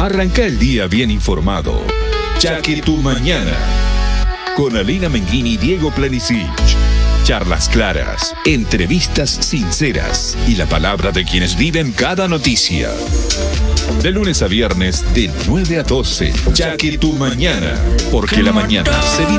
Arranca el día bien informado. Ya que tu mañana. Con Alina Menguini y Diego Planisic. Charlas claras, entrevistas sinceras y la palabra de quienes viven cada noticia. De lunes a viernes, de 9 a 12. Ya que tu mañana. Porque la mañana se vive